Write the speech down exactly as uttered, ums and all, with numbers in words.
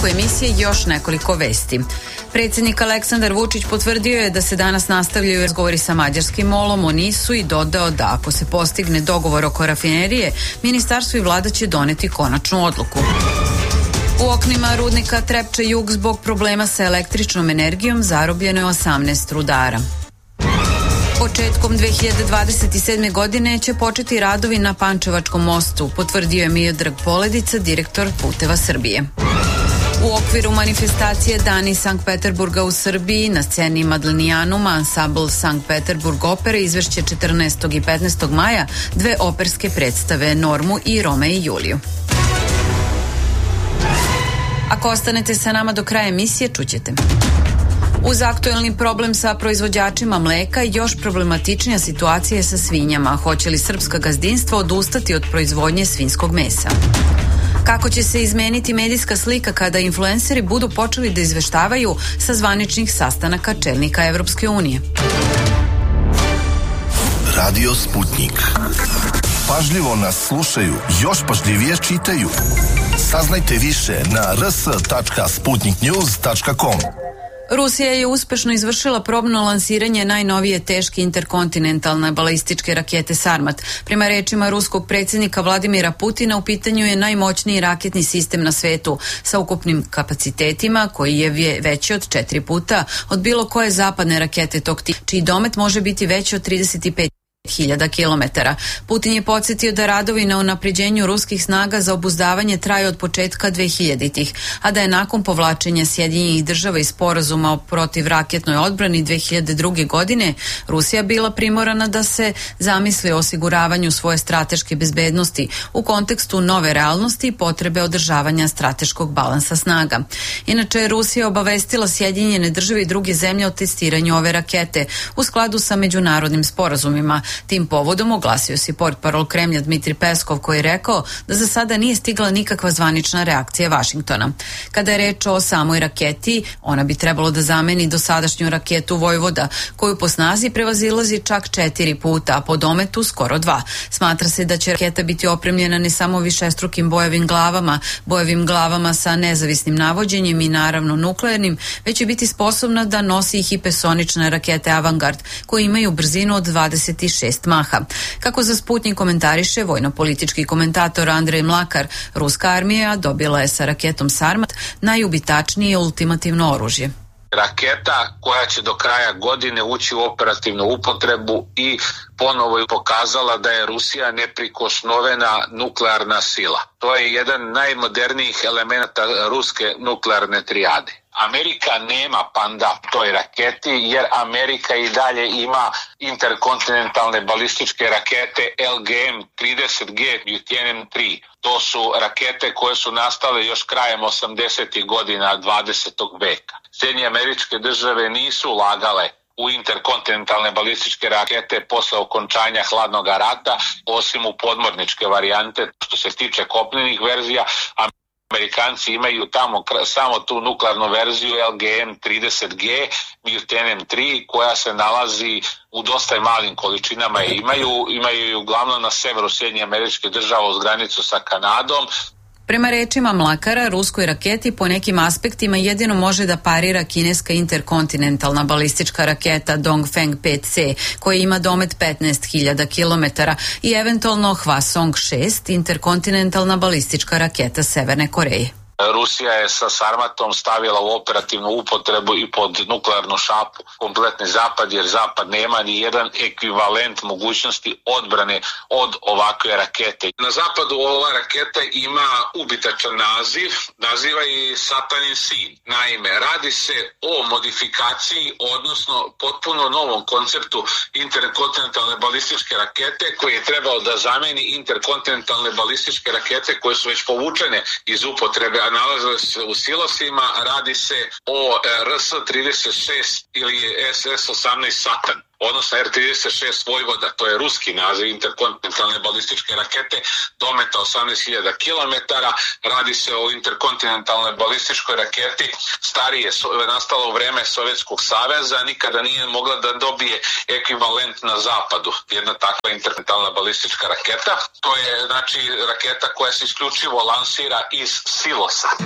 toku emisije još nekoliko vesti. Predsjednik Aleksandar Vučić potvrdio je da se danas nastavljaju razgovori sa mađarskim molom o Nisu i dodao da ako se postigne dogovor oko rafinerije, ministarstvo i vlada će doneti konačnu odluku. U oknima rudnika Trepča Jug zbog problema sa električnom energijom zarobljeno je osamnaest rudara. Početkom dve hiljade dvadeset sedme. godine će početi radovi na Pančevačkom mostu, potvrdio je Miodrag Poledica, direktor Puteva Srbije. U okviru manifestacije Dani Sankt Peterburga u Srbiji na sceni Madlenijanuma ansambl Sankt Peterburg opere izvešće četrnaestog i petnaestog maja dve operske predstave Normu i Rome i Juliju. Ako ostanete sa nama do kraja emisije, čućete. Uz aktuelni problem sa proizvođačima mleka, još problematičnija situacija je sa svinjama. Hoće li srpska gazdinstva odustati od proizvodnje svinjskog mesa? Kako će se izmeniti medijska slika kada influenceri budu počeli da izveštavaju sa zvaničnih sastanaka čelnika Evropske unije? Radio Sputnik. Pažljivo nas slušaju, još pažljivije čitaju. Saznajte više na r s tačka sputnik news tačka com. Rusija je uspešno izvršila probno lansiranje najnovije teške interkontinentalne balističke rakete Sarmat. Prema rečima ruskog predsjednika Vladimira Putina, u pitanju je najmoćniji raketni sistem na svetu sa ukupnim kapacitetima koji je veći od četiri puta od bilo koje zapadne rakete tog tipa, čiji domet može biti veći od trideset pet hiljada kilometara. Putin je podsjetio da radovi na unapređenju ruskih snaga za obuzdavanje traju od početka dvehiljaditih, a da je nakon povlačenja Sjedinjenih država iz sporazuma o protivraketnoj odbrani dve hiljade druge. godine Rusija bila primorana da se zamisli o osiguravanju svoje strateške bezbednosti u kontekstu nove realnosti i potrebe održavanja strateškog balansa snaga. Inače, Rusija obavestila Sjedinjene države i druge zemlje o testiranju ove rakete u skladu sa međunarodnim sporazumima. Tim povodom oglasio se portparol Kremlja Dmitri Peskov, koji je rekao da za sada nije stigla nikakva zvanična reakcija Vašingtona. Kada je reč o samoj raketi, ona bi trebalo da zameni dosadašnju raketu Vojvoda, koju po snazi prevazilazi čak četiri puta, a po dometu skoro dva. Smatra se da će raketa biti opremljena ne samo višestrukim bojevim glavama, bojevim glavama sa nezavisnim navođenjem i naravno nuklearnim, već će biti sposobna da nosi i hipersonične rakete Avangard, koje imaju brzinu od dvadeset šest maha. Kako za Sputnik komentariše vojno-politički komentator Andrej Mlakar, ruska armija dobila je sa raketom Sarmat najubitačnije ultimativno oružje. Raketa koja će do kraja godine ući u operativnu upotrebu i ponovo je pokazala da je Rusija neprikosnovena nuklearna sila. To je jedan najmodernijih elemenata ruske nuklearne trijade. Amerika nema panda toj raketi jer Amerika i dalje ima interkontinentalne balističke rakete L G M trideset G Mutinium tri. To su rakete koje su nastale još krajem osamdesetih godina dvadesetog veka. Sjedinjene Američke Države nisu ulagale u interkontinentalne balističke rakete posle okončanja hladnog rata, osim u podmorničke varijante. Što se tiče kopnenih verzija, Amerikanci imaju tamo samo tu nuklearnu verziju L G M trideset G Mutinium tri, koja se nalazi u dosta malim količinama i imaju, imaju ju uglavnom na severu Sjedinjenih Američkih Država uz granicu sa Kanadom. Prema rečima Mlakara, ruskoj raketi po nekim aspektima jedino može da parira kineska interkontinentalna balistička raketa Dongfeng pet C, koja ima domet petnaest hiljada kilometara, i eventualno Hwasong šest, interkontinentalna balistička raketa Severne Koreje. Rusija je sa Sarmatom stavila u operativnu upotrebu i pod nuklearnu šapu kompletni Zapad, jer Zapad nema ni jedan ekvivalent mogućnosti odbrane od ovakve rakete. Na Zapadu ova raketa ima ubitačan naziv, naziva i Satanin sin. Naime, radi se o modifikaciji, odnosno potpuno novom konceptu interkontinentalne balističke rakete, koji je trebao da zameni interkontinentalne balističke rakete koje su već povučene iz upotrebe, a nalaze se u silosima. Radi se o R S trideset šest ili S S osamnaest Satan, odnosno R trideset šest Vojvoda, to je ruski naziv interkontinentalne balističke rakete, dometa osamnaest hiljada kilometara. Radi se o interkontinentalnoj balističkoj raketi, starije, nastalo u vreme Sovjetskog saveza, nikada nije mogla da dobije ekvivalent na zapadu, jedna takva interkontinentalna balistička raketa. To je znači raketa koja se isključivo lansira iz silosa.